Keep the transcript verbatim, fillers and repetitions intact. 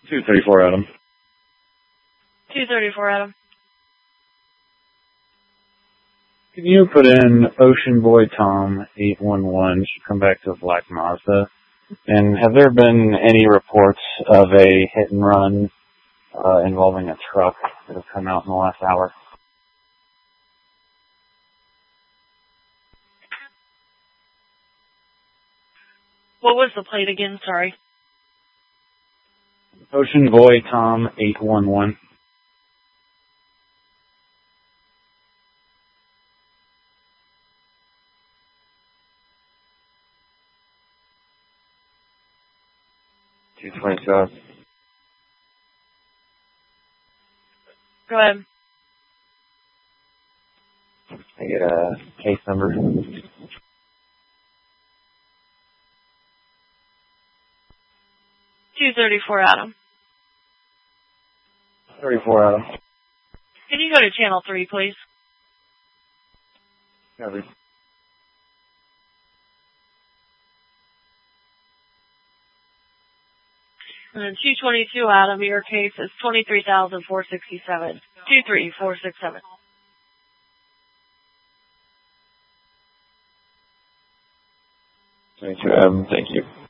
two thirty-four, Adam. two thirty-four, Adam. Can you put in Ocean Boy Tom eight one one? Should come back to a black Mazda. And have there been any reports of a hit and run uh, involving a truck that have come out in the last hour? What was the plate again? Sorry. Ocean Boy Tom eight one one. two twenty-two. Go ahead. I get a case number. two thirty-four, Adam. thirty-four, Adam. Can you go to channel three, please? Covered. And then two twenty-two, Adam, your case is twenty-three thousand four hundred sixty-seven. two three four six seven. twenty-two, Adam. Thank you.